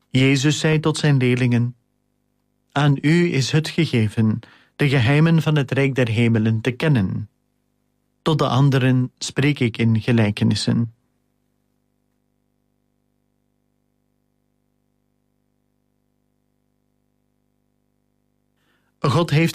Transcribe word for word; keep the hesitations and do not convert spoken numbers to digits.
Jezus zei tot zijn leerlingen: Aan u is het gegeven de geheimen van het Rijk der Hemelen te kennen. Tot de anderen spreek ik in gelijkenissen. God heeft